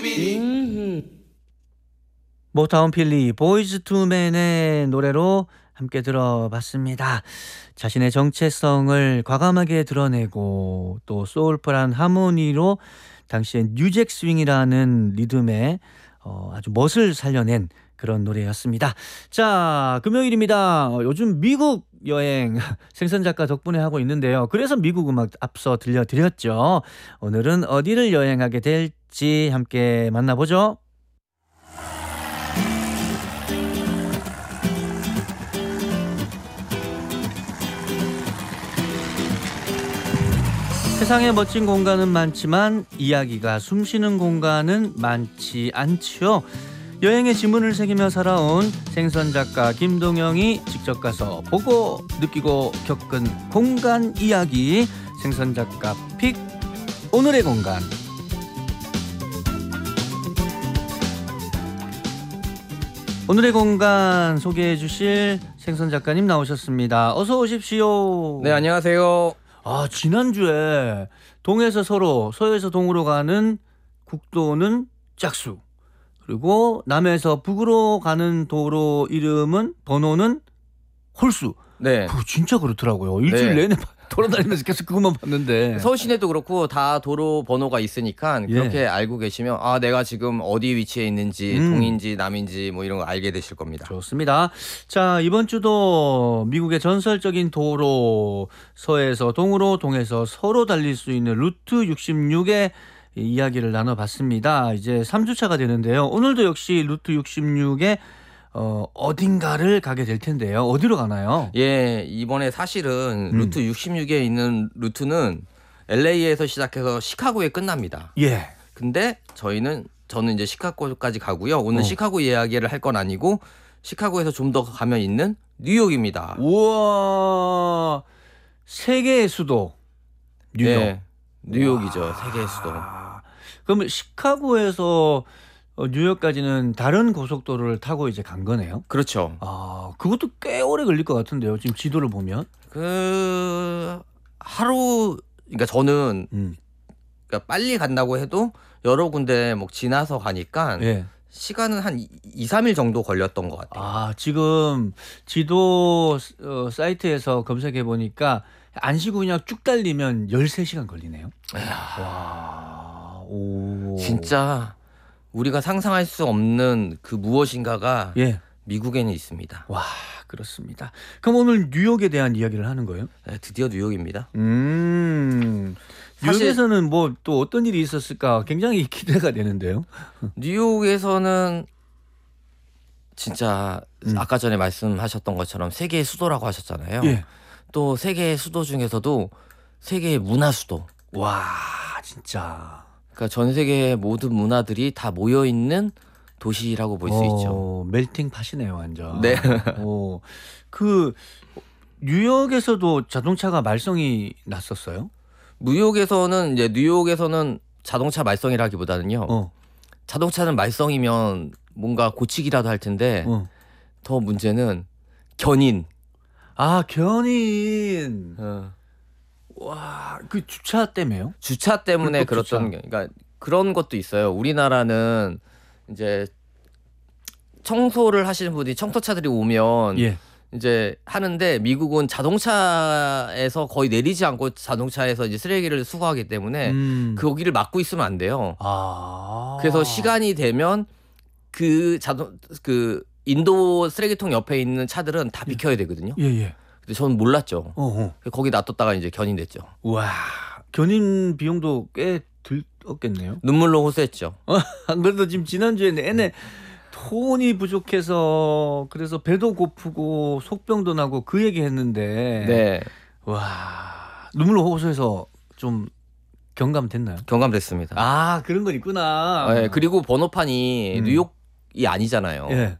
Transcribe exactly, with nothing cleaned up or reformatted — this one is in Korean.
음. 모타운 필리 보이즈 투 맨의 노래로 함께 들어봤습니다. 자신의 정체성을 과감하게 드러내고 또 소울풀한 하모니로 당시엔 뉴잭 스윙이라는 리듬에 어, 아주 멋을 살려낸 그런 노래였습니다. 자, 금요일입니다. 어, 요즘 미국 여행 생선 작가 덕분에 하고 있는데요. 그래서 미국 음악 앞서 들려드렸죠. 오늘은 어디를 여행하게 될지 함께 만나보죠. 세상에 멋진 공간은 많지만 이야기가 숨쉬는 공간은 많지 않지요. 여행의 지문을 새기며 살아온 생선 작가 김동영이 직접 가서 보고 느끼고 겪은 공간 이야기, 생선 작가 픽 오늘의 공간. 오늘의 공간 소개해 주실 생선 작가님 나오셨습니다. 어서 오십시오. 네, 안녕하세요. 아, 지난주에 동에서 서로, 서에서 동으로 가는 국도는 짝수, 그리고 남에서 북으로 가는 도로 이름은 번호는 홀수. 네. 그거 진짜 그렇더라고요. 일주일 네. 내내 돌아다니면서 계속 그것만 봤는데. 서울 시내도 그렇고 다 도로 번호가 있으니까 그렇게 예. 알고 계시면 아 내가 지금 어디 위치에 있는지 음. 동인지 남인지 뭐 이런 거 알게 되실 겁니다. 좋습니다. 자, 이번 주도 미국의 전설적인 도로, 서에서 동으로, 동에서 서로 달릴 수 있는 루트 육십육의 이야기를 나눠봤습니다. 이제 삼 주차가 되는데요. 오늘도 역시 루트 육십육의 어, 어딘가를 가게 될 텐데요. 어디로 가나요? 예, 이번에 사실은 음. 루트 육십육에 있는 루트는 엘에이에서 시작해서 시카고에 끝납니다. 예. 근데 저희는 저는 이제 시카고까지 가고요. 오늘 어. 시카고 이야기를 할 건 아니고 시카고에서 좀 더 가면 있는 뉴욕입니다. 우와, 세계의 수도 뉴욕. 예, 뉴욕이죠. 세계의 수도. 아, 그러면 시카고에서 어, 뉴욕까지는 다른 고속도로를 타고 이제 간 거네요. 그렇죠. 아, 그것도 꽤 오래 걸릴 것 같은데요. 지금 지도를 보면. 그 하루 그러니까 저는 음. 그러니까 빨리 간다고 해도 여러 군데 뭐 지나서 가니까 예. 시간은 한 이, 삼 일 정도 걸렸던 것 같아요. 아, 지금 지도 어, 사이트에서 검색해 보니까 안 쉬고 그냥 쭉 달리면 열세 시간 걸리네요. 와. 오. 진짜 우리가 상상할 수 없는 그 무엇인가가 예. 미국에는 있습니다. 와, 그렇습니다. 그럼 오늘 뉴욕에 대한 이야기를 하는 거예요? 네, 드디어 뉴욕입니다. 음. 사실- 뉴욕에서는 뭐 또 어떤 일이 있었을까 굉장히 기대가 되는데요. 뉴욕에서는 진짜 음. 아까 전에 말씀하셨던 것처럼 세계의 수도라고 하셨잖아요. 예. 또 세계의 수도 중에서도 세계의 문화 수도. 와, 진짜. 그러니까 전 세계의 모든 문화들이 다 모여 있는 도시라고 볼 수 있죠. 어, 멜팅 팟이네요, 완전. 네. 어, 그 뉴욕에서도 자동차가 말썽이 났었어요? 뉴욕에서는 이제 뉴욕에서는 자동차 말썽이라기보다는요. 어. 자동차는 말썽이면 뭔가 고치기라도 할 텐데 어. 더 문제는 견인. 아, 견인. 어. 와, 그 주차 때문에요? 주차 때문에 불법 주차. 그렇던 게- 그러니까 그런 것도 있어요. 우리나라는 이제 청소를 하시는 분이 청소차들이 오면 예. 이제 하는데 미국은 자동차에서 거의 내리지 않고 자동차에서 이제 쓰레기를 수거하기 때문에 음. 거기를 막고 있으면 안 돼요. 아. 그래서 시간이 되면 그 자동 그 인도 쓰레기통 옆에 있는 차들은 다 비켜야 되거든요. 예, 예. 근데 저는 몰랐죠. 어, 어. 거기 놔뒀다가 이제 견인됐죠. 와, 견인 비용도 꽤 들었겠네요. 눈물로 호소했죠. 안 그래도 지금 지난주에 내내 돈이 부족해서 그래서 배도 고프고 속병도 나고 그 얘기 했는데. 네, 와, 눈물로 호소해서 좀 경감됐나요? 경감됐습니다. 아, 그런 건 있구나. 네, 그리고 번호판이 음. 뉴욕이 아니잖아요. 예.